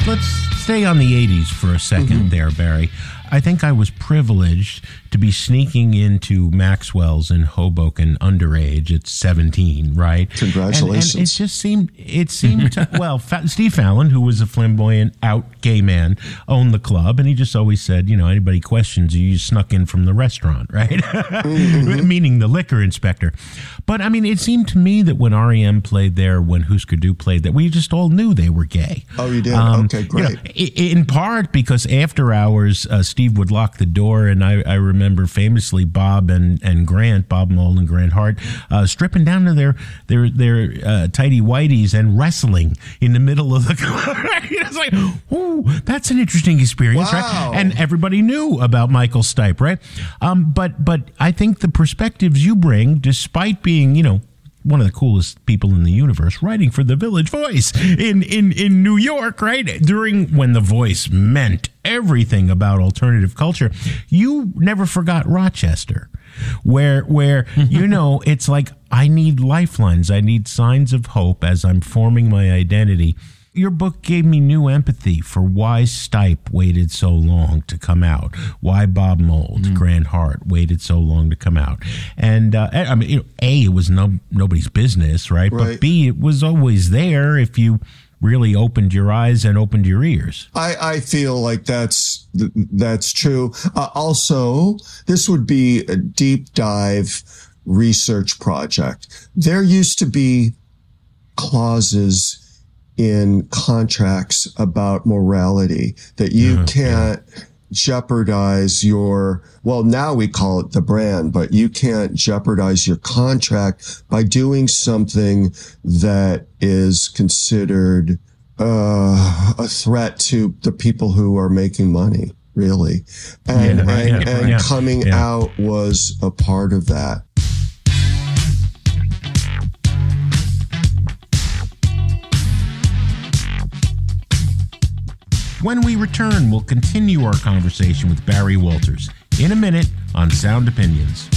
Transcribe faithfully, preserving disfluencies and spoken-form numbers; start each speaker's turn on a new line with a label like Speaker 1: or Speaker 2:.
Speaker 1: let's stay on the eighties for a second mm-hmm. there, Barry. I think I was privileged to be sneaking into Maxwell's in Hoboken underage at seventeen, right?
Speaker 2: Congratulations.
Speaker 1: And, and it just seemed, it seemed to, well, Steve Fallon, who was a flamboyant, out gay man, owned the club, and he just always said, you know, anybody questions you, you snuck in from the restaurant, right? Mm-hmm. Meaning the liquor inspector. But, I mean, it seemed to me that when R E M played there, when Husker Du played there, we just all knew they were gay.
Speaker 2: Oh, you did? Um, okay, great.
Speaker 1: You know, in part because after hours, uh, Steve would lock the door, and I, I remember famously Bob and, and Grant, Bob Mould and Grant Hart, uh, stripping down to their their their uh, tighty whities and wrestling in the middle of the club. It's like, ooh, that's an interesting experience,
Speaker 2: wow.
Speaker 1: right? And everybody knew about Michael Stipe, right? Um, but but I think the perspectives you bring, despite being, you know, one of the coolest people in the universe, writing for the Village Voice in, in, in New York, right? During when the Voice meant everything about alternative culture, you never forgot Rochester, where, where you know, it's like, I need lifelines. I need signs of hope as I'm forming my identity. Your book gave me new empathy for why Stipe waited so long to come out, why Bob Mould, mm. Grant Hart waited so long to come out. And, uh, I mean, you know, A, it was no nobody's business, right?
Speaker 2: right?
Speaker 1: But B, it was always there if you really opened your eyes and opened your ears.
Speaker 2: I, I feel like that's that's true. Uh, also, this would be a deep dive research project. There used to be clauses in contracts about morality that you uh, can't yeah. jeopardize your, well, now we call it the brand, but you can't jeopardize your contract by doing something that is considered uh, a threat to the people who are making money, really. And,
Speaker 1: yeah, right,
Speaker 2: and,
Speaker 1: yeah,
Speaker 2: and
Speaker 1: yeah,
Speaker 2: coming
Speaker 1: yeah.
Speaker 2: out was a part of that.
Speaker 1: When we return, we'll continue our conversation with Barry Walters in a minute on Sound Opinions.